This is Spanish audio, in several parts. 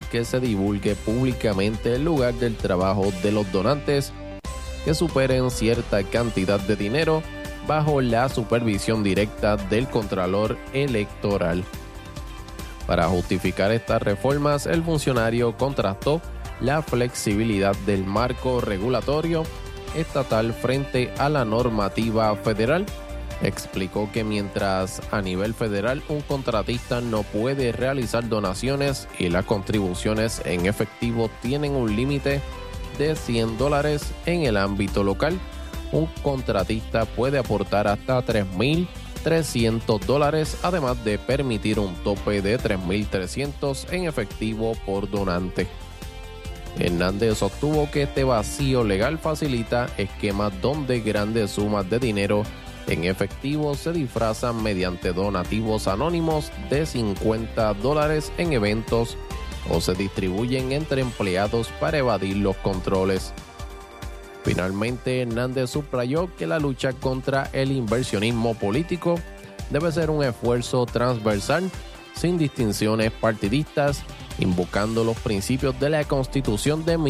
que se divulgue públicamente el lugar del trabajo de los donantes que superen cierta cantidad de dinero bajo la supervisión directa del Contralor Electoral. Para justificar estas reformas, el funcionario contrastó la flexibilidad del marco regulatorio estatal frente a la normativa federal. Explicó que mientras a nivel federal un contratista no puede realizar donaciones y las contribuciones en efectivo tienen un límite de $100, en el ámbito local, un contratista puede aportar hasta $3,300, además de permitir un tope de $3,300 en efectivo por donante. Hernández sostuvo que este vacío legal facilita esquemas donde grandes sumas de dinero en efectivo se disfrazan mediante donativos anónimos de $50 en eventos o se distribuyen entre empleados para evadir los controles. Finalmente, Hernández subrayó que la lucha contra el inversionismo político debe ser un esfuerzo transversal, sin distinciones partidistas, invocando los principios de la Constitución de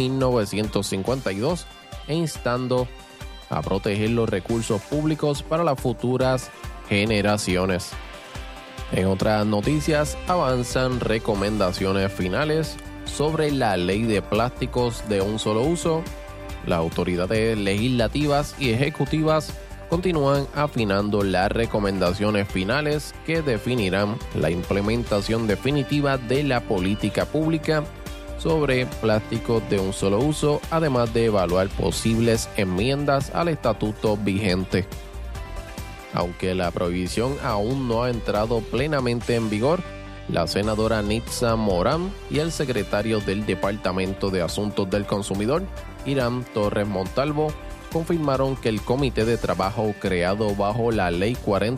1952 e instando a proteger los recursos públicos para las futuras generaciones. En otras noticias, avanzan recomendaciones finales sobre la ley de plásticos de un solo uso. Las autoridades legislativas y ejecutivas continúan afinando las recomendaciones finales que definirán la implementación definitiva de la política pública sobre plásticos de un solo uso, además de evaluar posibles enmiendas al estatuto vigente. Aunque la prohibición aún no ha entrado plenamente en vigor, la senadora Nitza Morán y el secretario del Departamento de Asuntos del Consumidor, Irán Torres Montalvo, confirmaron que el comité de trabajo creado bajo la Ley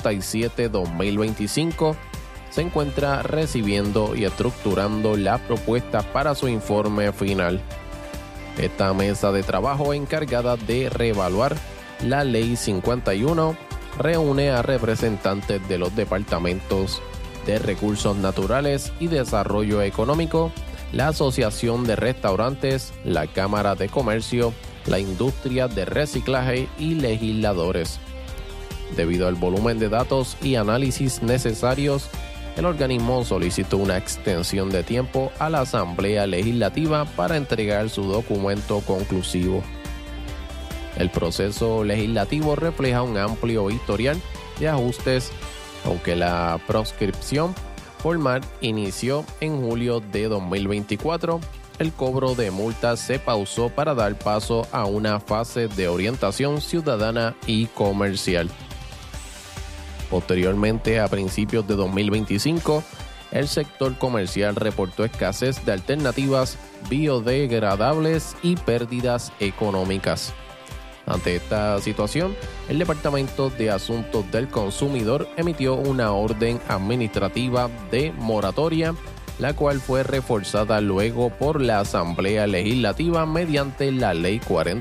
47-2025 se encuentra recibiendo y estructurando las propuestas para su informe final. Esta mesa de trabajo encargada de reevaluar la Ley 51 reúne a representantes de los departamentos de Recursos Naturales y Desarrollo Económico, la Asociación de Restaurantes, la Cámara de Comercio, la industria de reciclaje y legisladores. Debido al volumen de datos y análisis necesarios, el organismo solicitó una extensión de tiempo a la Asamblea Legislativa para entregar su documento conclusivo. El proceso legislativo refleja un amplio historial de ajustes, aunque la proscripción formal inició en julio de 2024. El cobro de multas se pausó para dar paso a una fase de orientación ciudadana y comercial. Posteriormente, a principios de 2025, el sector comercial reportó escasez de alternativas biodegradables y pérdidas económicas. Ante esta situación, el Departamento de Asuntos del Consumidor emitió una orden administrativa de moratoria, la cual fue reforzada luego por la Asamblea Legislativa mediante la Ley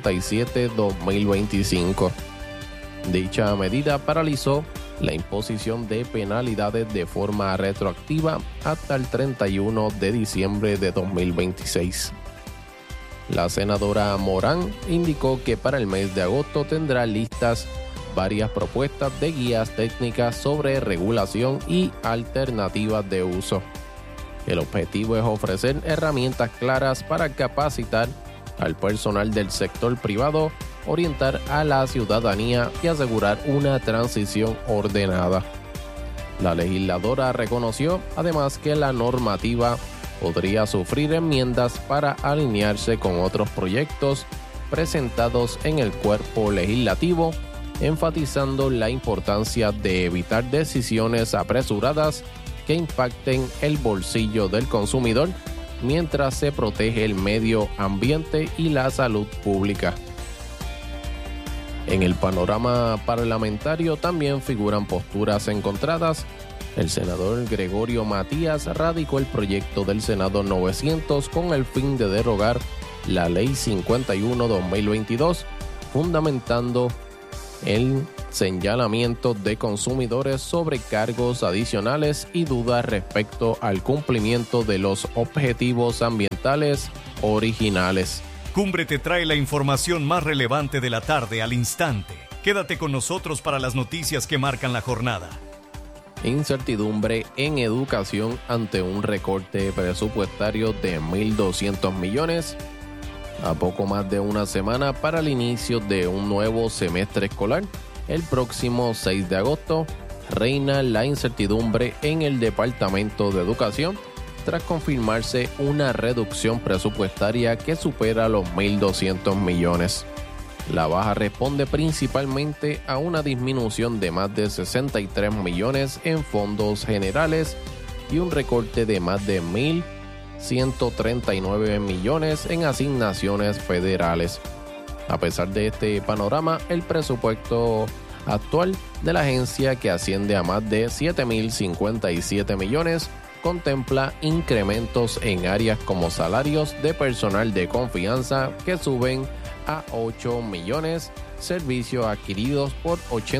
47-2025. Dicha medida paralizó la imposición de penalidades de forma retroactiva hasta el 31 de diciembre de 2026. La senadora Morán indicó que para el mes de agosto tendrá listas varias propuestas de guías técnicas sobre regulación y alternativas de uso. El objetivo es ofrecer herramientas claras para capacitar al personal del sector privado, orientar a la ciudadanía y asegurar una transición ordenada. La legisladora reconoció además que la normativa podría sufrir enmiendas para alinearse con otros proyectos presentados en el cuerpo legislativo, enfatizando la importancia de evitar decisiones apresuradas que impacten el bolsillo del consumidor mientras se protege el medio ambiente y la salud pública. En el panorama parlamentario también figuran posturas encontradas. El senador Gregorio Matías radicó el proyecto del Senado 900 con el fin de derogar la Ley 51-2022, fundamentando en señalamientos de consumidores sobre cargos adicionales y dudas respecto al cumplimiento de los objetivos ambientales originales. Cumbre te trae la información más relevante de la tarde al instante. Quédate con nosotros para las noticias que marcan la jornada. Incertidumbre en educación ante un recorte presupuestario de 1.200 millones. A poco más de una semana para el inicio de un nuevo semestre escolar, el próximo 6 de agosto, reina la incertidumbre en el Departamento de Educación tras confirmarse una reducción presupuestaria que supera los 1.200 millones. La baja responde principalmente a una disminución de más de 63 millones en fondos generales y un recorte de más de 1.139 millones en asignaciones federales. A pesar de este panorama, el presupuesto actual de la agencia, que asciende a más de 7.057 millones, contempla incrementos en áreas como salarios de personal de confianza que suben a 8 millones, servicios adquiridos por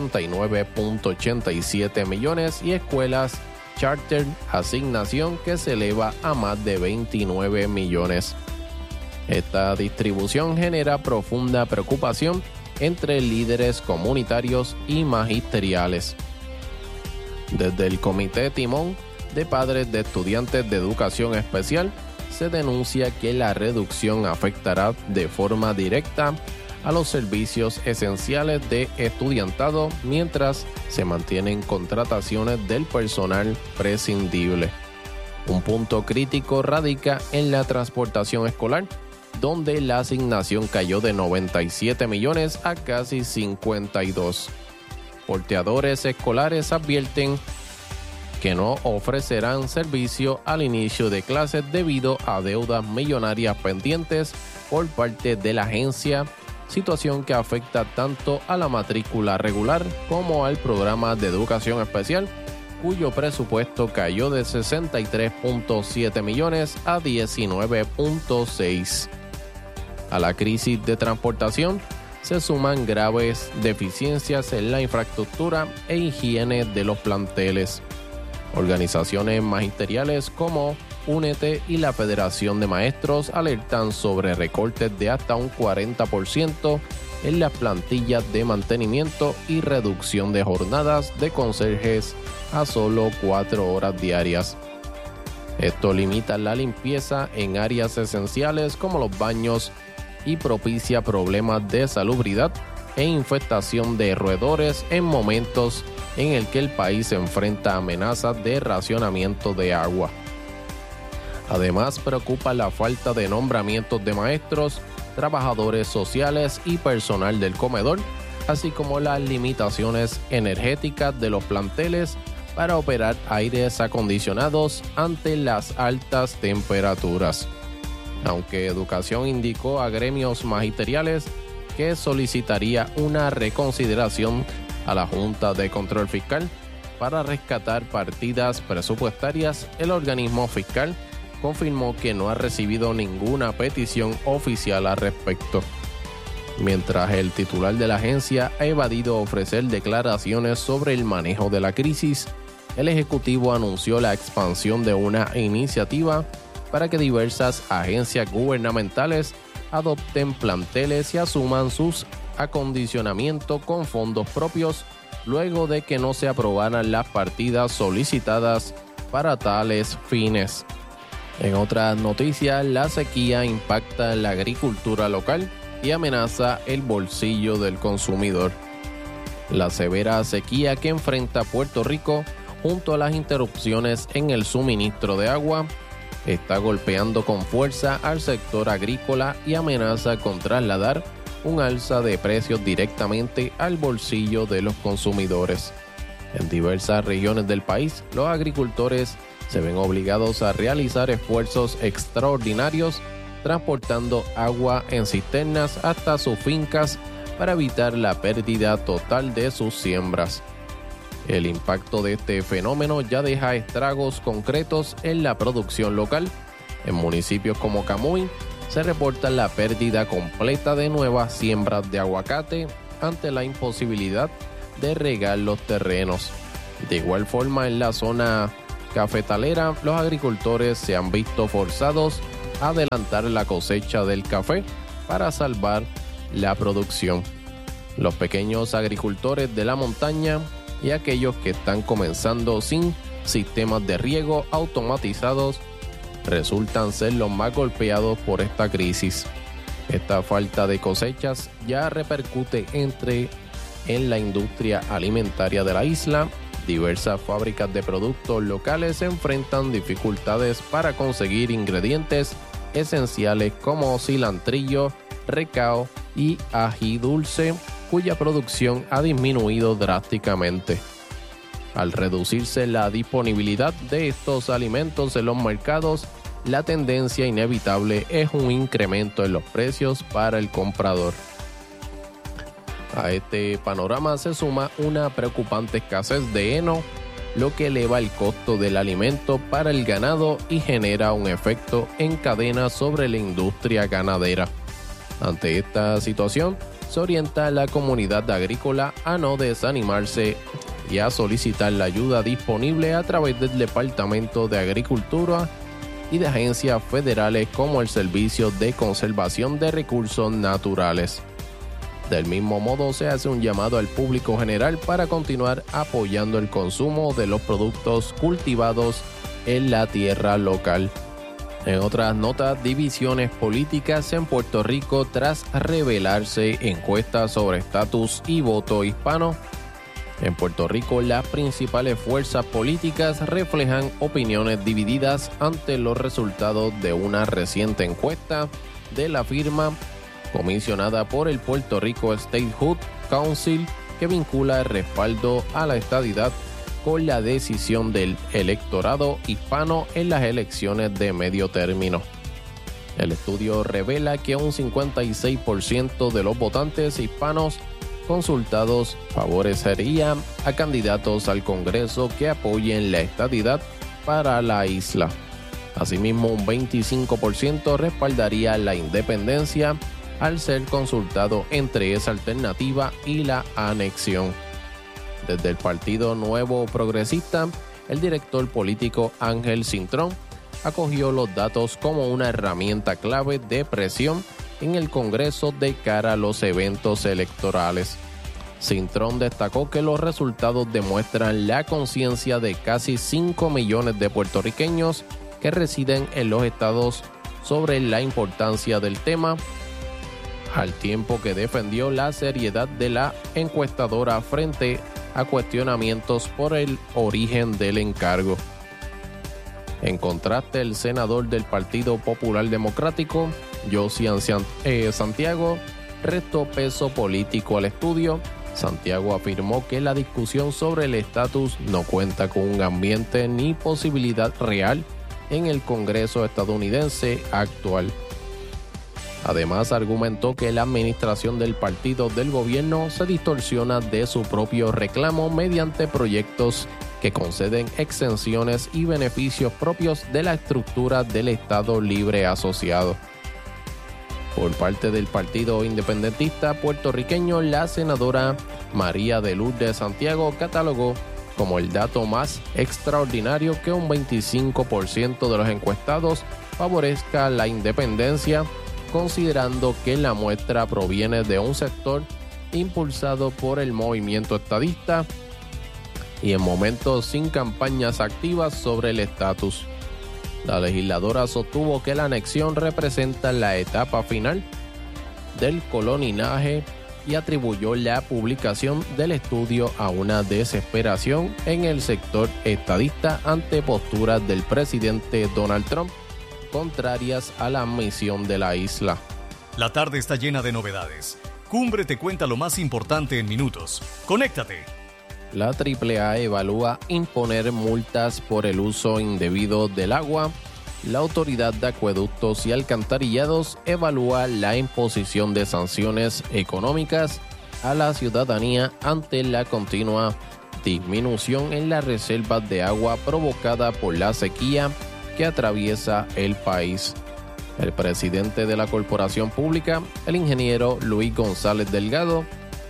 89.87 millones y escuelas charter asignación que se eleva a más de 29 millones. Esta distribución genera profunda preocupación entre líderes comunitarios y magisteriales. Desde el Comité Timón de Padres de Estudiantes de Educación Especial, se denuncia que la reducción afectará de forma directa a los servicios esenciales de estudiantado mientras se mantienen contrataciones del personal prescindible. Un punto crítico radica en la transportación escolar, donde la asignación cayó de 97 millones a casi 52. Porteadores escolares advierten que no ofrecerán servicio al inicio de clases debido a deudas millonarias pendientes por parte de la agencia, situación que afecta tanto a la matrícula regular como al programa de educación especial, cuyo presupuesto cayó de 63.7 millones a 19.6. A la crisis de transportación se suman graves deficiencias en la infraestructura e higiene de los planteles. Organizaciones magisteriales como Únete y la Federación de Maestros alertan sobre recortes de hasta un 40% en las plantillas de mantenimiento y reducción de jornadas de conserjes a solo 4 horas diarias. Esto limita la limpieza en áreas esenciales como los baños y propicia problemas de salubridad e infestación de roedores en momentos en el que el país se enfrenta a amenazas de racionamiento de agua. Además, preocupa la falta de nombramientos de maestros, trabajadores sociales y personal del comedor, así como las limitaciones energéticas de los planteles para operar aires acondicionados ante las altas temperaturas. Aunque Educación indicó a gremios magisteriales que solicitaría una reconsideración a la Junta de Control Fiscal para rescatar partidas presupuestarias, el organismo fiscal confirmó que no ha recibido ninguna petición oficial al respecto. Mientras el titular de la agencia ha evadido ofrecer declaraciones sobre el manejo de la crisis, el Ejecutivo anunció la expansión de una iniciativa para que diversas agencias gubernamentales adopten planteles y asuman sus acondicionamiento con fondos propios luego de que no se aprobaran las partidas solicitadas para tales fines. En otras noticias, la sequía impacta en la agricultura local y amenaza el bolsillo del consumidor. La severa sequía que enfrenta Puerto Rico, junto a las interrupciones en el suministro de agua, está golpeando con fuerza al sector agrícola y amenaza con trasladar un alza de precios directamente al bolsillo de los consumidores. En diversas regiones del país, los agricultores se ven obligados a realizar esfuerzos extraordinarios transportando agua en cisternas hasta sus fincas para evitar la pérdida total de sus siembras. El impacto de este fenómeno ya deja estragos concretos en la producción local. En municipios como Camuy se reporta la pérdida completa de nuevas siembras de aguacate ante la imposibilidad de regar los terrenos. De igual forma, en la zona cafetalera, los agricultores se han visto forzados a adelantar la cosecha del café para salvar la producción. Los pequeños agricultores de la montaña y aquellos que están comenzando sin sistemas de riego automatizados resultan ser los más golpeados por esta crisis. Esta falta de cosechas ya repercute en la industria alimentaria de la isla. Diversas fábricas de productos locales se enfrentan dificultades para conseguir ingredientes esenciales como cilantrillo, recao y ají dulce, cuya producción ha disminuido drásticamente. Al reducirse la disponibilidad de estos alimentos en los mercados, la tendencia inevitable es un incremento en los precios para el comprador. A este panorama se suma una preocupante escasez de heno, lo que eleva el costo del alimento para el ganado y genera un efecto en cadena sobre la industria ganadera. Ante esta situación, se orienta a la comunidad agrícola a no desanimarse y a solicitar la ayuda disponible a través del Departamento de Agricultura y de agencias federales como el Servicio de Conservación de Recursos Naturales. Del mismo modo, se hace un llamado al público general para continuar apoyando el consumo de los productos cultivados en la tierra local. En otras notas, divisiones políticas en Puerto Rico tras revelarse encuestas sobre estatus y voto hispano. En Puerto Rico, las principales fuerzas políticas reflejan opiniones divididas ante los resultados de una reciente encuesta de la firma comisionada por el Puerto Rico Statehood Council, que vincula el respaldo a la estadidad con la decisión del electorado hispano en las elecciones de medio término. El estudio revela que un 56% de los votantes hispanos consultados favorecerían a candidatos al Congreso que apoyen la estadidad para la isla. Asimismo, un 25% respaldaría la independencia al ser consultado entre esa alternativa y la anexión. Desde el Partido Nuevo Progresista, el director político Ángel Cintrón acogió los datos como una herramienta clave de presión en el Congreso de cara a los eventos electorales. Cintrón destacó que los resultados demuestran la conciencia de casi 5 millones de puertorriqueños que residen en los estados sobre la importancia del tema, al tiempo que defendió la seriedad de la encuestadora frente a cuestionamientos por el origen del encargo. En contraste, el senador del Partido Popular Democrático, Josian Santiago, restó peso político al estudio. Santiago afirmó que la discusión sobre el estatus no cuenta con un ambiente ni posibilidad real en el Congreso estadounidense actual. Además, argumentó que la administración del partido del gobierno se distorsiona de su propio reclamo mediante proyectos que conceden exenciones y beneficios propios de la estructura del Estado Libre Asociado. Por parte del Partido Independentista puertorriqueño, la senadora María de Lourdes Santiago catalogó como el dato más extraordinario que un 25% de los encuestados favorezca la independencia, considerando que la muestra proviene de un sector impulsado por el movimiento estadista y en momentos sin campañas activas sobre el estatus. La legisladora sostuvo que la anexión representa la etapa final del coloniaje y atribuyó la publicación del estudio a una desesperación en el sector estadista ante posturas del presidente Donald Trump contrarias a la misión de la isla. La tarde está llena de novedades. Cumbre te cuenta lo más importante en minutos. ¡Conéctate! La AAA evalúa imponer multas por el uso indebido del agua. La Autoridad de Acueductos y Alcantarillados evalúa la imposición de sanciones económicas a la ciudadanía ante la continua disminución en las reservas de agua provocada por la sequía que atraviesa el país. El presidente de la Corporación Pública, el ingeniero Luis González Delgado,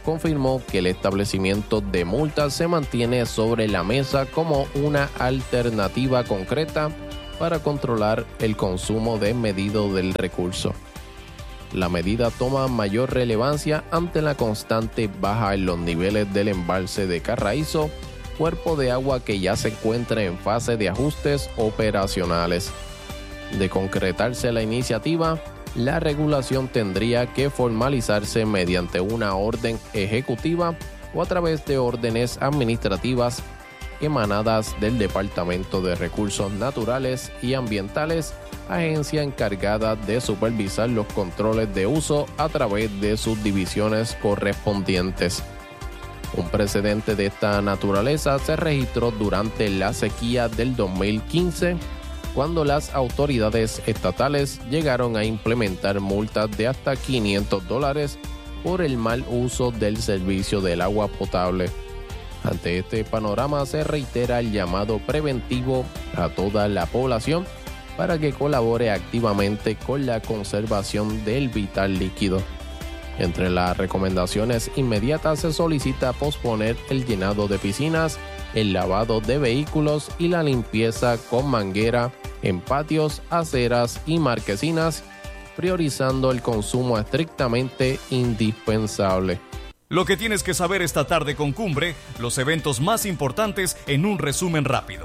confirmó que el establecimiento de multas se mantiene sobre la mesa como una alternativa concreta para controlar el consumo desmedido del recurso. La medida toma mayor relevancia ante la constante baja en los niveles del embalse de Carraízo, cuerpo de agua que ya se encuentra en fase de ajustes operacionales. De concretarse la iniciativa, la regulación tendría que formalizarse mediante una orden ejecutiva o a través de órdenes administrativas emanadas del Departamento de Recursos Naturales y Ambientales, agencia encargada de supervisar los controles de uso a través de sus divisiones correspondientes. Un precedente de esta naturaleza se registró durante la sequía del 2015, cuando las autoridades estatales llegaron a implementar multas de hasta $500 por el mal uso del servicio del agua potable. Ante este panorama se reitera el llamado preventivo a toda la población para que colabore activamente con la conservación del vital líquido. Entre las recomendaciones inmediatas se solicita posponer el llenado de piscinas, el lavado de vehículos y la limpieza con manguera en patios, aceras y marquesinas, priorizando el consumo estrictamente indispensable. Lo que tienes que saber esta tarde con Cumbre, los eventos más importantes en un resumen rápido.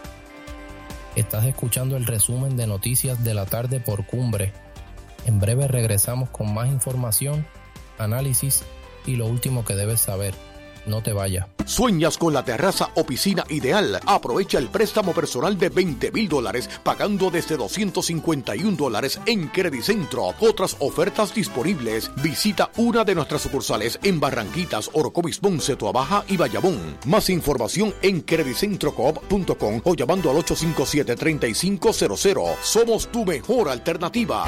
Estás escuchando el resumen de noticias de la tarde por Cumbre. En breve regresamos con más información, análisis y lo último que debes saber. No te vayas. ¿Sueñas con la terraza o piscina ideal? Aprovecha el préstamo personal de $20,000 pagando desde $251 en Credicentro. Otras ofertas disponibles. Visita una de nuestras sucursales en Barranquitas, Orocovis, Ponce, Toabaja y Bayamón. Más información en credicentrocoop.com o llamando al 857-3500. Somos tu mejor alternativa.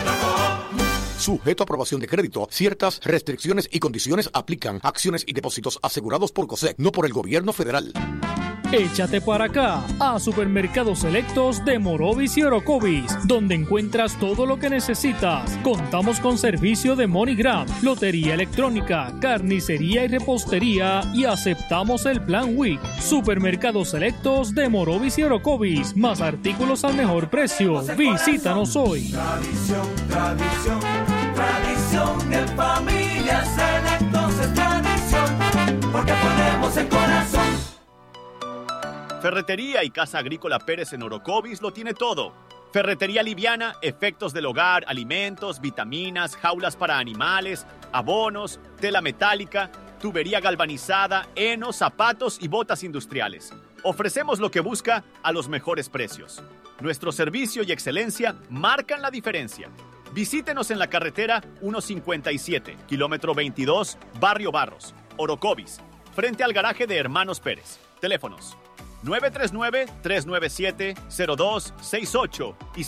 Sujeto a aprobación de crédito. Ciertas restricciones y condiciones aplican. Acciones y depósitos asegurados por COSEC, no por el gobierno federal. Échate para acá a Supermercados Selectos de Morovis y Orocovis, donde encuentras todo lo que necesitas. Contamos con servicio de MoneyGram, lotería electrónica, carnicería y repostería y aceptamos el plan WIC. Supermercados Selectos de Morovis y Orocovis, más artículos al mejor precio. Visítanos hoy. Tradición, tradición, tradición en familia. Selectos es tradición, porque ponemos el corazón. Ferretería y Casa Agrícola Pérez en Orocovis lo tiene todo. Ferretería liviana, efectos del hogar, alimentos, vitaminas, jaulas para animales, abonos, tela metálica, tubería galvanizada, heno, zapatos y botas industriales. Ofrecemos lo que busca a los mejores precios. Nuestro servicio y excelencia marcan la diferencia. Visítenos en la carretera 157, kilómetro 22, Barrio Barros, Orocovis, frente al garaje de Hermanos Pérez. Teléfonos 939-397-0268 y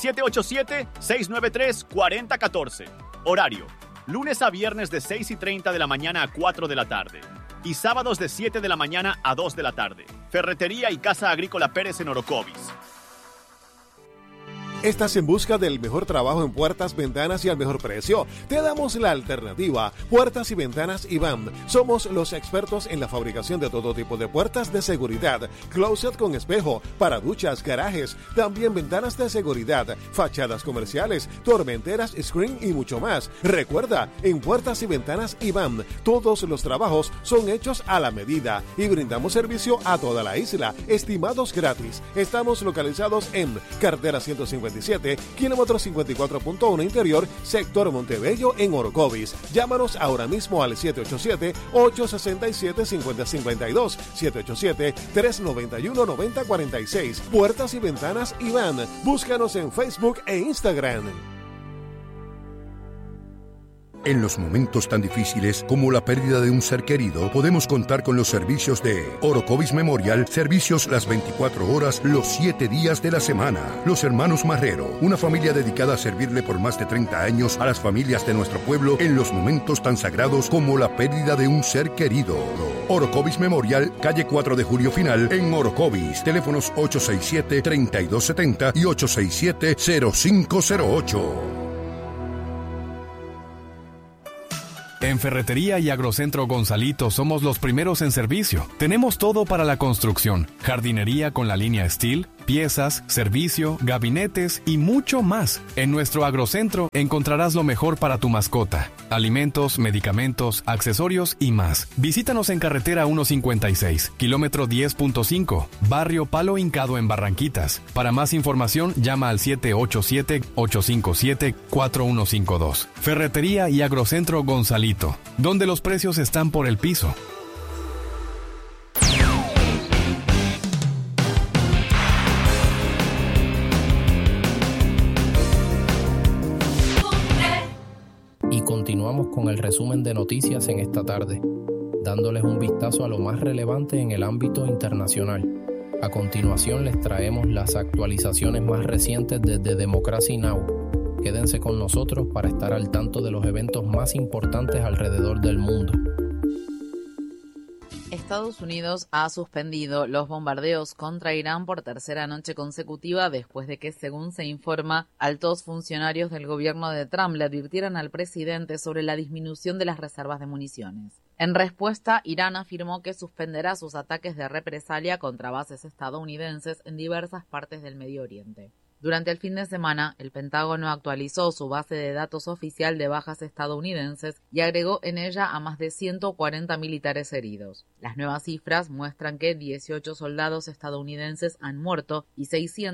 787-693-4014. Horario, lunes a viernes de 6:30 de la mañana a 4 de la tarde y sábados de 7 de la mañana a 2 de la tarde. Ferretería y Casa Agrícola Pérez en Orocovis. ¿Estás en busca del mejor trabajo en puertas, ventanas y al mejor precio? Te damos la alternativa. Puertas y Ventanas IBAM. Somos los expertos en la fabricación de todo tipo de puertas de seguridad, closet con espejo, para duchas, garajes, también ventanas de seguridad, fachadas comerciales, tormenteras, screen y mucho más. Recuerda, en Puertas y Ventanas IBAM, todos los trabajos son hechos a la medida y brindamos servicio a toda la isla, estimados gratis. Estamos localizados en carretera 157, kilómetro 54.1 interior, sector Montebello en Orocovis. Llámanos ahora mismo al 787-867-5052, 787-391-9046. Puertas y Ventanas Iván. Búscanos en Facebook e Instagram. En los momentos tan difíciles como la pérdida de un ser querido, podemos contar con los servicios de Orocovis Memorial, servicios las 24 horas, los 7 días de la semana. Los Hermanos Marrero, una familia dedicada a servirle por más de 30 años a las familias de nuestro pueblo en los momentos tan sagrados como la pérdida de un ser querido. Orocovis Memorial, calle 4 de Julio Final, en Orocovis. Teléfonos 867-3270 y 867-0508. En Ferretería y Agrocentro Gonzalito somos los primeros en servicio. Tenemos todo para la construcción, jardinería con la línea Steel, piezas, servicio, gabinetes y mucho más. En nuestro agrocentro encontrarás lo mejor para tu mascota: alimentos, medicamentos, accesorios y más. Visítanos en carretera 156, kilómetro 10.5, barrio Palo Hincado en Barranquitas. Para más información, llama al 787-857-4152. Ferretería y Agrocentro Gonzalito, donde los precios están por el piso. Y continuamos con el resumen de noticias en esta tarde, dándoles un vistazo a lo más relevante en el ámbito internacional. A continuación les traemos las actualizaciones más recientes desde Democracy Now! Quédense con nosotros para estar al tanto de los eventos más importantes alrededor del mundo. Estados Unidos ha suspendido los bombardeos contra Irán por tercera noche consecutiva después de que, según se informa, altos funcionarios del gobierno de Trump le advirtieran al presidente sobre la disminución de las reservas de municiones. En respuesta, Irán afirmó que suspenderá sus ataques de represalia contra bases estadounidenses en diversas partes del Medio Oriente. Durante el fin de semana, el Pentágono actualizó su base de datos oficial de bajas estadounidenses y agregó en ella a más de 140 militares heridos. Las nuevas cifras muestran que 18 soldados estadounidenses han muerto y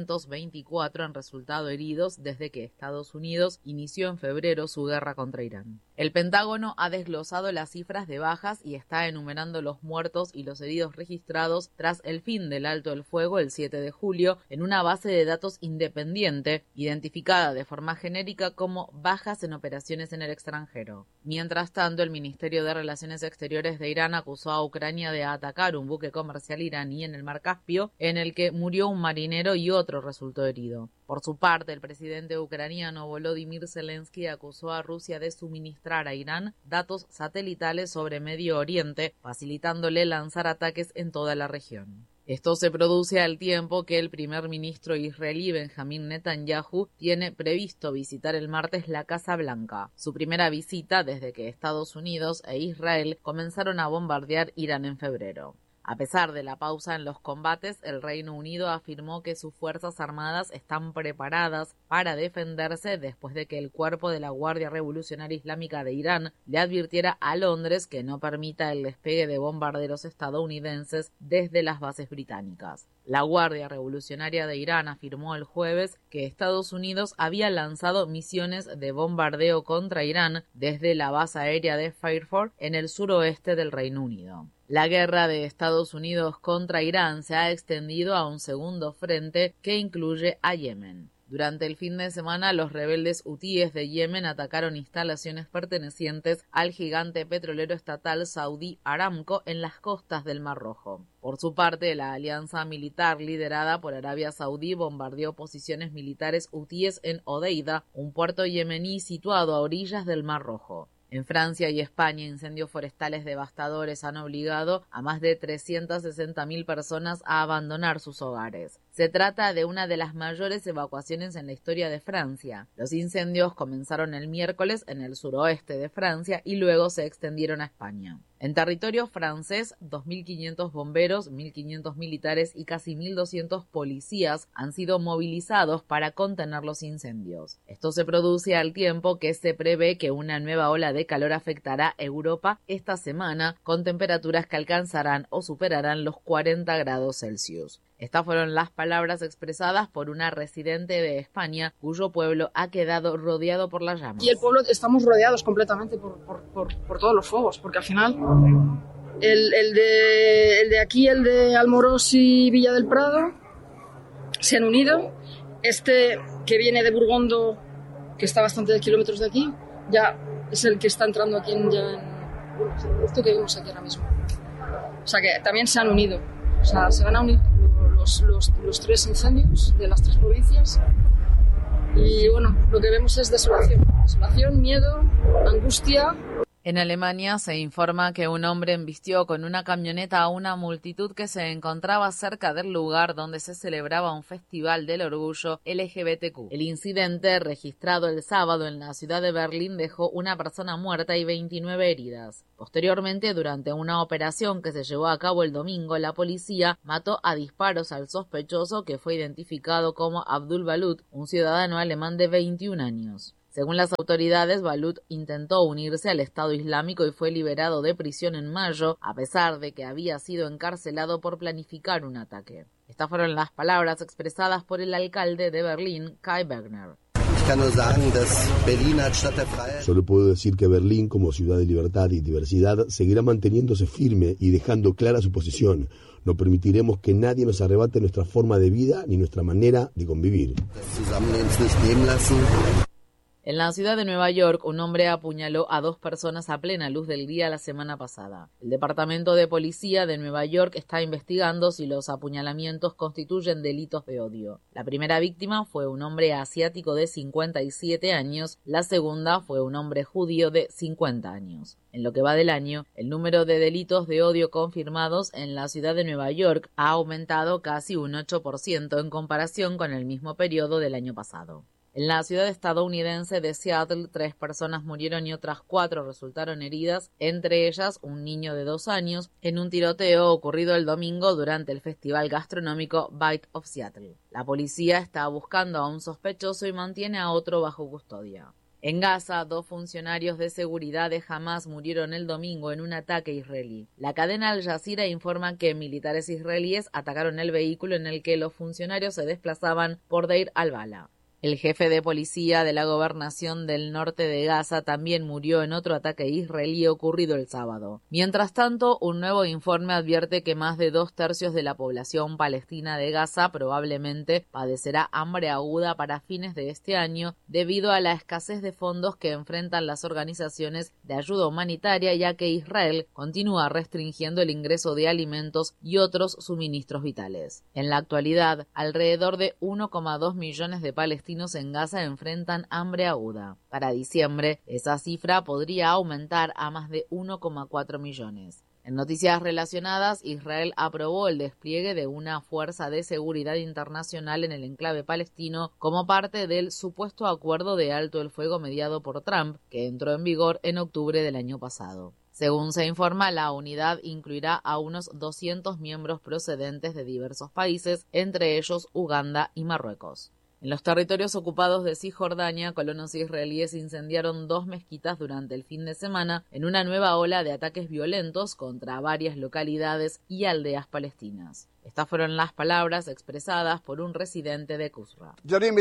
624 han resultado heridos desde que Estados Unidos inició en febrero su guerra contra Irán. El Pentágono ha desglosado las cifras de bajas y está enumerando los muertos y los heridos registrados tras el fin del alto el fuego el 7 de julio en una base de datos independiente, identificada de forma genérica como bajas en operaciones en el extranjero. Mientras tanto, el Ministerio de Relaciones Exteriores de Irán acusó a Ucrania de atacar un buque comercial iraní en el Mar Caspio, en el que murió un marinero y otro resultó herido. Por su parte, el presidente ucraniano Volodymyr Zelensky acusó a Rusia de suministrar a Irán datos satelitales sobre Medio Oriente, facilitándole lanzar ataques en toda la región. Esto se produce al tiempo que el primer ministro israelí Benjamín Netanyahu tiene previsto visitar el martes la Casa Blanca, su primera visita desde que Estados Unidos e Israel comenzaron a bombardear Irán en febrero. A pesar de la pausa en los combates, el Reino Unido afirmó que sus fuerzas armadas están preparadas para defenderse después de que el cuerpo de la Guardia Revolucionaria Islámica de Irán le advirtiera a Londres que no permita el despegue de bombarderos estadounidenses desde las bases británicas. La Guardia Revolucionaria de Irán afirmó el jueves que Estados Unidos había lanzado misiones de bombardeo contra Irán desde la base aérea de Fairford en el suroeste del Reino Unido. La guerra de Estados Unidos contra Irán se ha extendido a un segundo frente que incluye a Yemen. Durante el fin de semana, los rebeldes hutíes de Yemen atacaron instalaciones pertenecientes al gigante petrolero estatal saudí Aramco en las costas del Mar Rojo. Por su parte, la alianza militar liderada por Arabia Saudí bombardeó posiciones militares hutíes en Odeida, un puerto yemení situado a orillas del Mar Rojo. En Francia y España, incendios forestales devastadores han obligado a más de 360.000 personas a abandonar sus hogares. Se trata de una de las mayores evacuaciones en la historia de Francia. Los incendios comenzaron el miércoles en el suroeste de Francia y luego se extendieron a España. En territorio francés, 2.500 bomberos, 1.500 militares y casi 1.200 policías han sido movilizados para contener los incendios. Esto se produce al tiempo que se prevé que una nueva ola de calor afectará Europa esta semana, con temperaturas que alcanzarán o superarán los 40 grados Celsius. Estas fueron las palabras expresadas por una residente de España, cuyo pueblo ha quedado rodeado por las llamas. Y el pueblo estamos rodeados completamente por todos los fuegos, porque al final el de aquí, el de Almorós y Villa del Prado, se han unido. Este que viene de Burgondo, que está a bastantes kilómetros de aquí, ya es el que está entrando aquí esto que vemos aquí ahora mismo. O sea que también se han unido. O sea, se van a unir los tres incendios de las tres provincias y bueno, lo que vemos es desolación, miedo, angustia. En Alemania se informa que un hombre embistió con una camioneta a una multitud que se encontraba cerca del lugar donde se celebraba un festival del orgullo LGBTQ. El incidente, registrado el sábado en la ciudad de Berlín, dejó una persona muerta y 29 heridas. Posteriormente, durante una operación que se llevó a cabo el domingo, la policía mató a disparos al sospechoso, que fue identificado como Abdul Balut, un ciudadano alemán de 21 años. Según las autoridades, Balut intentó unirse al Estado Islámico y fue liberado de prisión en mayo, a pesar de que había sido encarcelado por planificar un ataque. Estas fueron las palabras expresadas por el alcalde de Berlín, Kai Wegner. Solo puedo decir que Berlín, como ciudad de libertad y diversidad, seguirá manteniéndose firme y dejando clara su posición. No permitiremos que nadie nos arrebate nuestra forma de vida ni nuestra manera de convivir. En la ciudad de Nueva York, un hombre apuñaló a 2 personas a plena luz del día la semana pasada. El Departamento de Policía de Nueva York está investigando si los apuñalamientos constituyen delitos de odio. La primera víctima fue un hombre asiático de 57 años, la segunda fue un hombre judío de 50 años. En lo que va del año, el número de delitos de odio confirmados en la ciudad de Nueva York ha aumentado casi un 8% en comparación con el mismo periodo del año pasado. En la ciudad estadounidense de Seattle, 3 personas murieron y otras 4 resultaron heridas, entre ellas un niño de 2 años, en un tiroteo ocurrido el domingo durante el festival gastronómico Bite of Seattle. La policía está buscando a un sospechoso y mantiene a otro bajo custodia. En Gaza, 2 funcionarios de seguridad de Hamas murieron el domingo en un ataque israelí. La cadena Al Jazeera informa que militares israelíes atacaron el vehículo en el que los funcionarios se desplazaban por Deir al-Bala. El jefe de policía de la gobernación del norte de Gaza también murió en otro ataque israelí ocurrido el sábado. Mientras tanto, un nuevo informe advierte que más de 2/3 de la población palestina de Gaza probablemente padecerá hambre aguda para fines de este año debido a la escasez de fondos que enfrentan las organizaciones de ayuda humanitaria, ya que Israel continúa restringiendo el ingreso de alimentos y otros suministros vitales. En la actualidad, alrededor de 1,2 millones de palestinos en Gaza enfrentan hambre aguda. Para diciembre, esa cifra podría aumentar a más de 1,4 millones. En noticias relacionadas, Israel aprobó el despliegue de una fuerza de seguridad internacional en el enclave palestino como parte del supuesto acuerdo de alto el fuego mediado por Trump, que entró en vigor en octubre del año pasado. Según se informa, la unidad incluirá a unos 200 miembros procedentes de diversos países, entre ellos Uganda y Marruecos. En los territorios ocupados de Cisjordania, colonos israelíes incendiaron 2 mezquitas durante el fin de semana en una nueva ola de ataques violentos contra varias localidades y aldeas palestinas. Estas fueron las palabras expresadas por un residente de Qusra.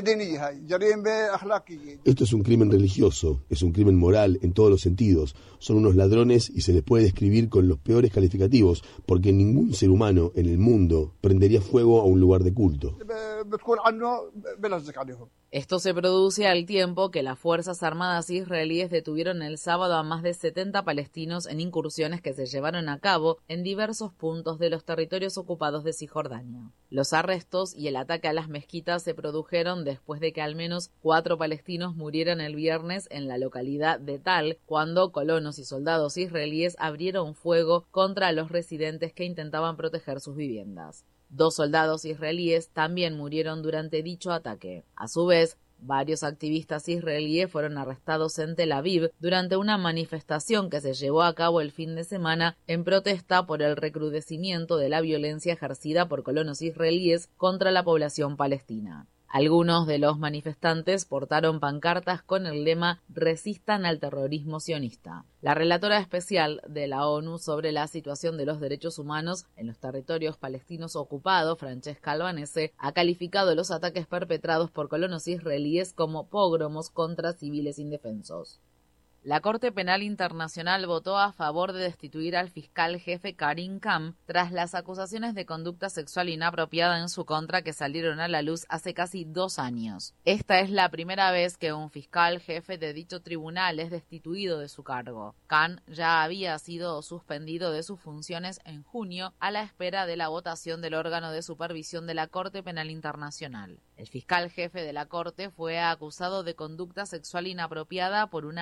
Esto es un crimen religioso, es un crimen moral en todos los sentidos. Son unos ladrones y se les puede describir con los peores calificativos, porque ningún ser humano en el mundo prendería fuego a un lugar de culto. Esto se produce al tiempo que las Fuerzas Armadas israelíes detuvieron el sábado a más de 70 palestinos en incursiones que se llevaron a cabo en diversos puntos de los territorios ocupados de Cisjordania. Los arrestos y el ataque a las mezquitas se produjeron después de que al menos 4 palestinos murieran el viernes en la localidad de Tal, cuando colonos y soldados israelíes abrieron fuego contra los residentes que intentaban proteger sus viviendas. 2 soldados israelíes también murieron durante dicho ataque. A su vez, varios activistas israelíes fueron arrestados en Tel Aviv durante una manifestación que se llevó a cabo el fin de semana en protesta por el recrudecimiento de la violencia ejercida por colonos israelíes contra la población palestina. Algunos de los manifestantes portaron pancartas con el lema «Resistan al terrorismo sionista». La relatora especial de la ONU sobre la situación de los derechos humanos en los territorios palestinos ocupados, Francesca Albanese, ha calificado los ataques perpetrados por colonos israelíes como pogromos contra civiles indefensos. La Corte Penal Internacional votó a favor de destituir al fiscal jefe Karim Khan tras las acusaciones de conducta sexual inapropiada en su contra que salieron a la luz hace casi 2 años. Esta es la primera vez que un fiscal jefe de dicho tribunal es destituido de su cargo. Khan ya había sido suspendido de sus funciones en junio a la espera de la votación del órgano de supervisión de la Corte Penal Internacional. El fiscal jefe de la Corte fue acusado de conducta sexual inapropiada por una asistente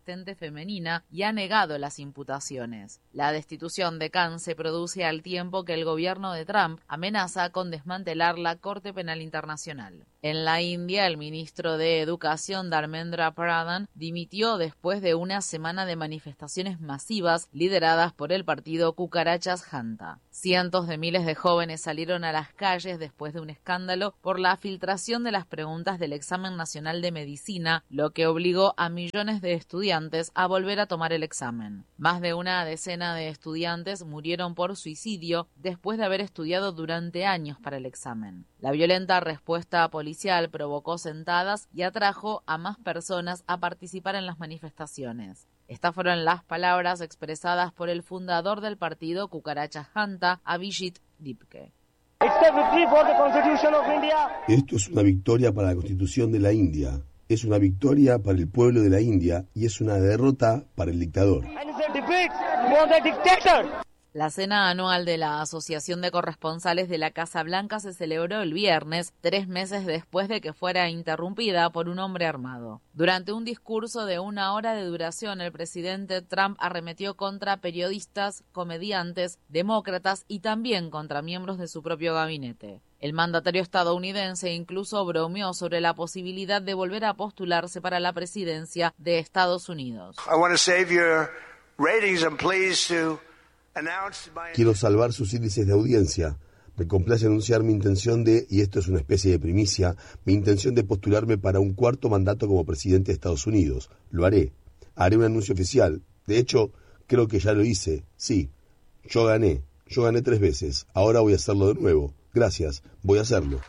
asistente femenina y ha negado las imputaciones. La destitución de Khan se produce al tiempo que el gobierno de Trump amenaza con desmantelar la Corte Penal Internacional. En la India, el ministro de Educación, Dharmendra Pradhan, dimitió después de una semana de manifestaciones masivas lideradas por el partido Cucarachas Janta. Cientos de miles de jóvenes salieron a las calles después de un escándalo por la filtración de las preguntas del examen nacional de medicina, lo que obligó a millones de estudiantes a volver a tomar el examen. Más de una decena de estudiantes murieron por suicidio después de haber estudiado durante años para el examen. La violenta respuesta policial provocó sentadas y atrajo a más personas a participar en las manifestaciones. Estas fueron las palabras expresadas por el fundador del partido Cucarachas Janta, Abhijit Dipke. Esto es una victoria para la Constitución de la India, es una victoria para el pueblo de la India y es una derrota para el dictador. La cena anual de la Asociación de Corresponsales de la Casa Blanca se celebró el viernes, 3 meses después de que fuera interrumpida por un hombre armado. Durante un discurso de 1 hora de duración, el presidente Trump arremetió contra periodistas, comediantes, demócratas y también contra miembros de su propio gabinete. El mandatario estadounidense incluso bromeó sobre la posibilidad de volver a postularse para la presidencia de Estados Unidos. Quiero salvar sus índices de audiencia. Me complace anunciar mi intención y esto es una especie de primicia, mi intención de postularme para un 4º mandato como presidente de Estados Unidos. Lo haré. Haré un anuncio oficial. De hecho, creo que ya lo hice. Sí, yo gané 3 veces. Ahora voy a hacerlo de nuevo. Gracias, voy a hacerlo.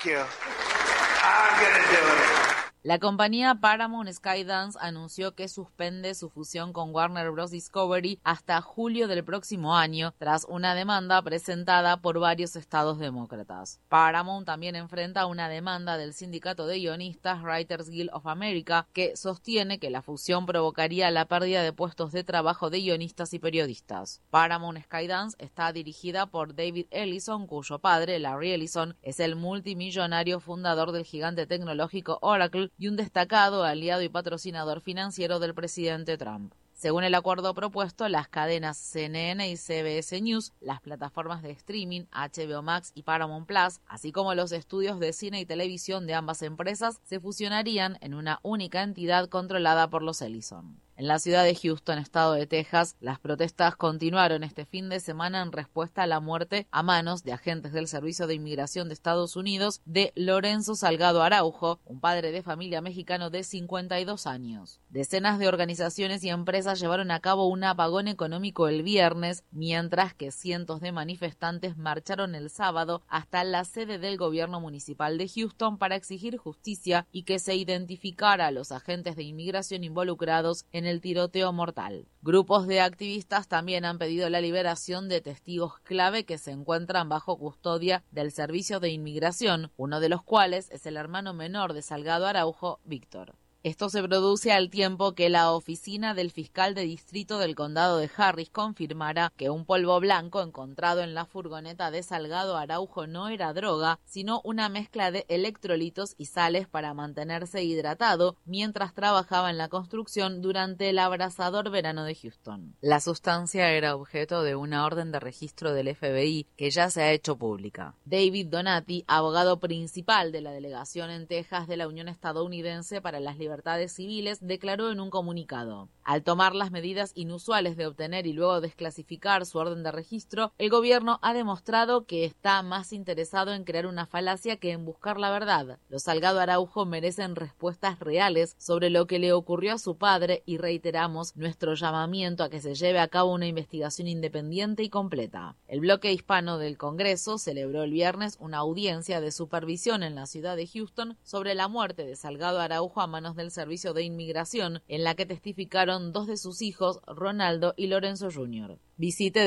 La compañía Paramount Skydance anunció que suspende su fusión con Warner Bros. Discovery hasta julio del próximo año, tras una demanda presentada por varios estados demócratas. Paramount también enfrenta una demanda del sindicato de guionistas Writers Guild of America, que sostiene que la fusión provocaría la pérdida de puestos de trabajo de guionistas y periodistas. Paramount Skydance está dirigida por David Ellison, cuyo padre, Larry Ellison, es el multimillonario fundador del gigante tecnológico Oracle y un destacado aliado y patrocinador financiero del presidente Trump. Según el acuerdo propuesto, las cadenas CNN y CBS News, las plataformas de streaming HBO Max y Paramount Plus, así como los estudios de cine y televisión de ambas empresas, se fusionarían en una única entidad controlada por los Ellison. En la ciudad de Houston, estado de Texas, las protestas continuaron este fin de semana en respuesta a la muerte a manos de agentes del Servicio de Inmigración de Estados Unidos de Lorenzo Salgado Araujo, un padre de familia mexicano de 52 años. Decenas de organizaciones y empresas llevaron a cabo un apagón económico el viernes, mientras que cientos de manifestantes marcharon el sábado hasta la sede del gobierno municipal de Houston para exigir justicia y que se identificara a los agentes de inmigración involucrados en el tiroteo mortal. Grupos de activistas también han pedido la liberación de testigos clave que se encuentran bajo custodia del Servicio de Inmigración, uno de los cuales es el hermano menor de Salgado Araujo, Víctor. Esto se produce al tiempo que la oficina del fiscal de distrito del condado de Harris confirmara que un polvo blanco encontrado en la furgoneta de Salgado Araujo no era droga, sino una mezcla de electrolitos y sales para mantenerse hidratado mientras trabajaba en la construcción durante el abrasador verano de Houston. La sustancia era objeto de una orden de registro del FBI que ya se ha hecho pública. David Donati, abogado principal de la delegación en Texas de la Unión Estadounidense para las Libertades Civiles, declaró en un comunicado: al tomar las medidas inusuales de obtener y luego desclasificar su orden de registro, el gobierno ha demostrado que está más interesado en crear una falacia que en buscar la verdad. Los Salgado Araujo merecen respuestas reales sobre lo que le ocurrió a su padre y reiteramos nuestro llamamiento a que se lleve a cabo una investigación independiente y completa. El bloque hispano del Congreso celebró el viernes una audiencia de supervisión en la ciudad de Houston sobre la muerte de Salgado Araujo a manos del Servicio de Inmigración, en la que testificaron 2 de sus hijos, Ronaldo y Lorenzo Jr. Visite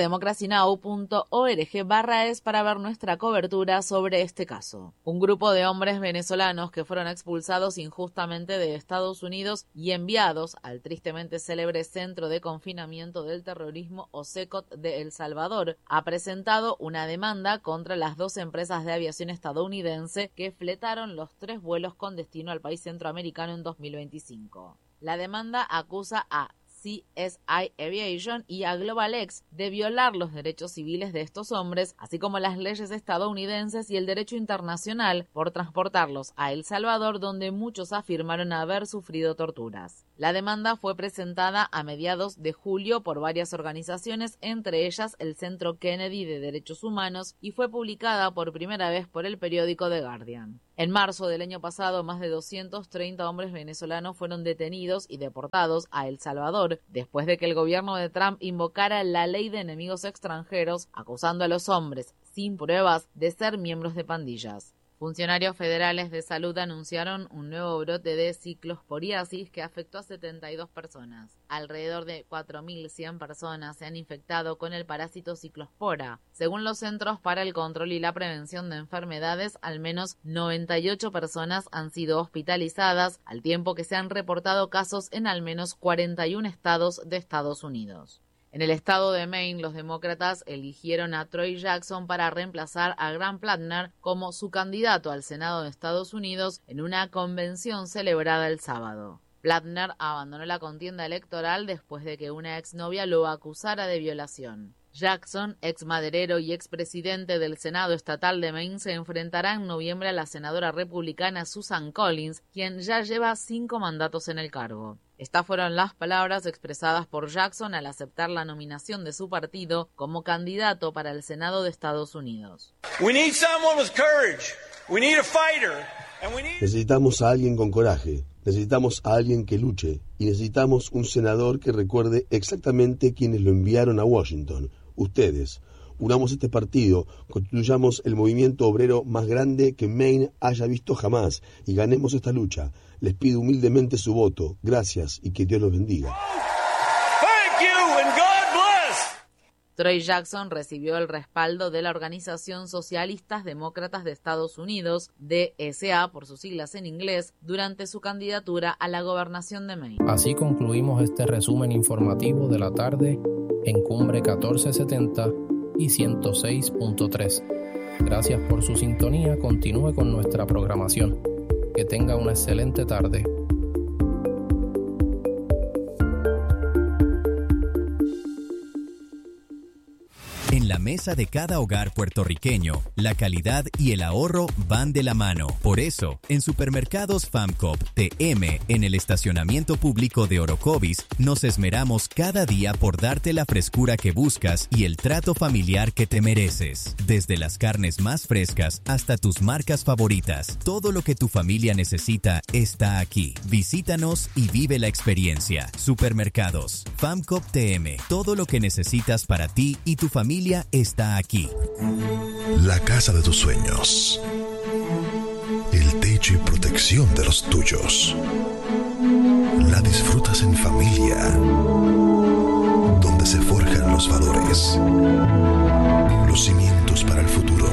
democracynow.org/es para ver nuestra cobertura sobre este caso. Un grupo de hombres venezolanos que fueron expulsados injustamente de Estados Unidos y enviados al tristemente célebre Centro de Confinamiento del Terrorismo o CECOT de El Salvador ha presentado una demanda contra las 2 empresas de aviación estadounidense que fletaron los 3 vuelos con destino al país centroamericano en 2025. La demanda acusa a CSI Aviation y a GlobalX de violar los derechos civiles de estos hombres, así como las leyes estadounidenses y el derecho internacional por transportarlos a El Salvador, donde muchos afirmaron haber sufrido torturas. La demanda fue presentada a mediados de julio por varias organizaciones, entre ellas el Centro Kennedy de Derechos Humanos, y fue publicada por primera vez por el periódico The Guardian. En marzo del año pasado, más de 230 hombres venezolanos fueron detenidos y deportados a El Salvador después de que el gobierno de Trump invocara la ley de enemigos extranjeros, acusando a los hombres, sin pruebas, de ser miembros de pandillas. Funcionarios federales de salud anunciaron un nuevo brote de ciclosporiasis que afectó a 72 personas. Alrededor de 4.100 personas se han infectado con el parásito ciclospora. Según los Centros para el Control y la Prevención de Enfermedades, al menos 98 personas han sido hospitalizadas, al tiempo que se han reportado casos en al menos 41 estados de Estados Unidos. En el estado de Maine, los demócratas eligieron a Troy Jackson para reemplazar a Grant Plattner como su candidato al Senado de Estados Unidos en una convención celebrada el sábado. Plattner abandonó la contienda electoral después de que una exnovia lo acusara de violación. Jackson, ex maderero y expresidente del Senado estatal de Maine, se enfrentará en noviembre a la senadora republicana Susan Collins, quien ya lleva 5 mandatos en el cargo. Estas fueron las palabras expresadas por Jackson al aceptar la nominación de su partido como candidato para el Senado de Estados Unidos. Necesitamos a alguien con coraje, necesitamos a alguien que luche y necesitamos un senador que recuerde exactamente quienes lo enviaron a Washington, ustedes. Unamos este partido, constituyamos el movimiento obrero más grande que Maine haya visto jamás y ganemos esta lucha. Les pido humildemente su voto. Gracias y que Dios los bendiga. Troy Jackson recibió el respaldo de la Organización Socialistas Demócratas de Estados Unidos, DSA por sus siglas en inglés, durante su candidatura a la gobernación de Maine. Así concluimos este resumen informativo de la tarde en Cumbre 1470 y 106.3. Gracias por su sintonía. Continúe con nuestra programación. Que tenga una excelente tarde. En la mesa de cada hogar puertorriqueño, la calidad y el ahorro van de la mano. Por eso, en Supermercados FAMCOP TM, en el estacionamiento público de Orocovis, nos esmeramos cada día por darte la frescura que buscas y el trato familiar que te mereces. Desde las carnes más frescas hasta tus marcas favoritas, todo lo que tu familia necesita está aquí. Visítanos y vive la experiencia. Supermercados FAMCOP TM, todo lo que necesitas para ti y tu familia está aquí. La casa de tus sueños. El techo y protección de los tuyos. La disfrutas en familia. Donde se forjan los valores. Los cimientos para el futuro.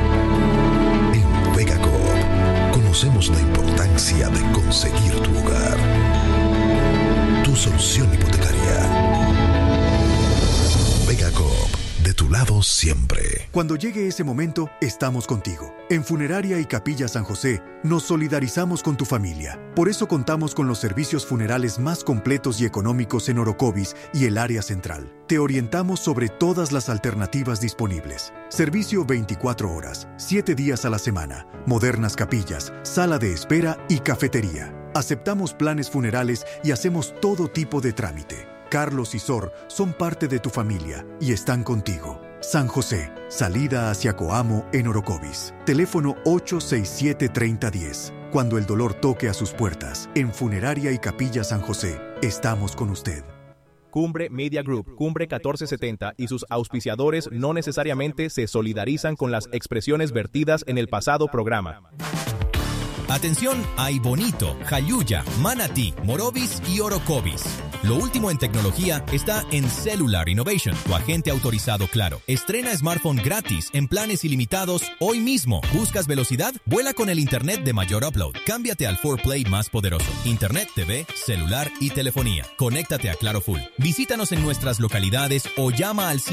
En Vegacoop conocemos la importancia de conseguir tu hogar. Tu solución hipotecaria. Vegacoop. De tu lado siempre. Cuando llegue ese momento, estamos contigo. En Funeraria y Capilla San José, nos solidarizamos con tu familia. Por eso contamos con los servicios funerales más completos y económicos en Orocovis y el área central. Te orientamos sobre todas las alternativas disponibles. Servicio 24 horas, 7 días a la semana, modernas capillas, sala de espera y cafetería. Aceptamos planes funerales y hacemos todo tipo de trámite. Carlos y Sor son parte de tu familia y están contigo. San José, salida hacia Coamo en Orocovis. Teléfono 867-3010. Cuando el dolor toque a sus puertas, en Funeraria y Capilla San José, estamos con usted. Cumbre Media Group, Cumbre 1470 y sus auspiciadores no necesariamente se solidarizan con las expresiones vertidas en el pasado programa. Atención a Ibonito, Jayuya, Manatí, Morovis y Orocovis. Lo último en tecnología está en Cellular Innovation, tu agente autorizado Claro. Estrena smartphone gratis en planes ilimitados hoy mismo. ¿Buscas velocidad? Vuela con el internet de mayor upload. Cámbiate al 4Play más poderoso. Internet, TV, celular y telefonía. Conéctate a Claro Full. Visítanos en nuestras localidades o llama al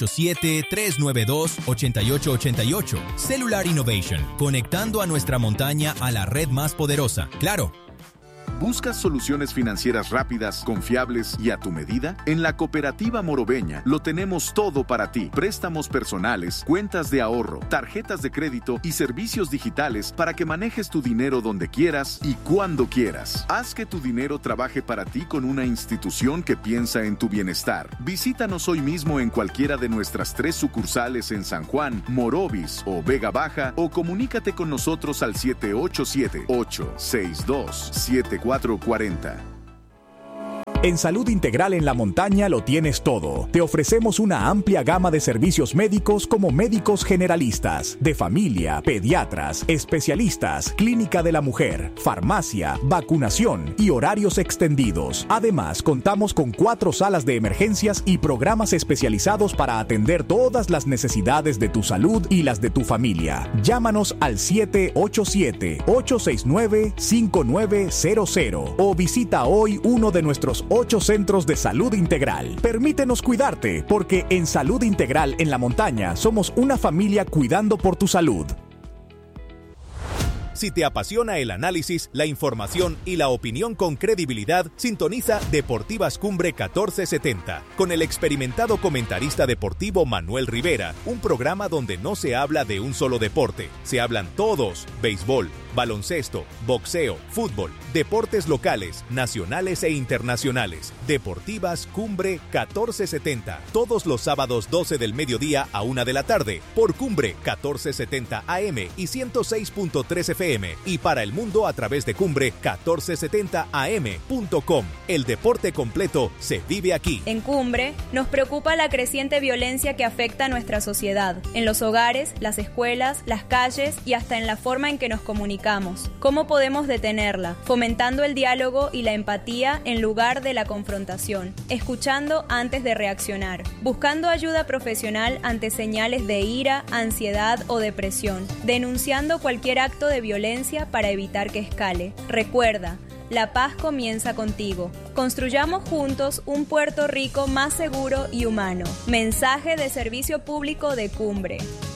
787-392-8888. Cellular Innovation, conectando a nuestra montaña a la red más poderosa. Claro. ¿Buscas soluciones financieras rápidas, confiables y a tu medida? En la Cooperativa Morobeña lo tenemos todo para ti. Préstamos personales, cuentas de ahorro, tarjetas de crédito y servicios digitales para que manejes tu dinero donde quieras y cuando quieras. Haz que tu dinero trabaje para ti con una institución que piensa en tu bienestar. Visítanos hoy mismo en cualquiera de nuestras 3 sucursales en San Juan, Morovis o Vega Baja, o comunícate con nosotros al 787-862-7440. En Salud Integral en la Montaña lo tienes todo. Te ofrecemos una amplia gama de servicios médicos como médicos generalistas, de familia, pediatras, especialistas, clínica de la mujer, farmacia, vacunación y horarios extendidos. Además, contamos con 4 salas de emergencias y programas especializados para atender todas las necesidades de tu salud y las de tu familia. Llámanos al 787-869-5900 o visita hoy uno de nuestros 8 centros de salud integral. Permítenos cuidarte, porque en Salud Integral en la Montaña somos una familia cuidando por tu salud. Si te apasiona el análisis, la información y la opinión con credibilidad, sintoniza Deportivas Cumbre 1470 con el experimentado comentarista deportivo Manuel Rivera, un programa donde no se habla de un solo deporte, se hablan todos: béisbol, baloncesto, boxeo, fútbol, deportes locales, nacionales e internacionales. Deportivas Cumbre 1470, todos los sábados 12 del mediodía a 1 de la tarde, por Cumbre 1470 AM y 106.3 FM, y para el mundo a través de cumbre1470am.com. El deporte completo se vive aquí. En Cumbre nos preocupa la creciente violencia que afecta a nuestra sociedad, en los hogares, las escuelas, las calles y hasta en la forma en que nos comunicamos. ¿Cómo podemos detenerla? Fomentando el diálogo y la empatía en lugar de la confrontación, escuchando antes de reaccionar, buscando ayuda profesional ante señales de ira, ansiedad o depresión, denunciando cualquier acto de violencia para evitar que escale. Recuerda, la paz comienza contigo. Construyamos juntos un Puerto Rico más seguro y humano. Mensaje de servicio público de Cumbre.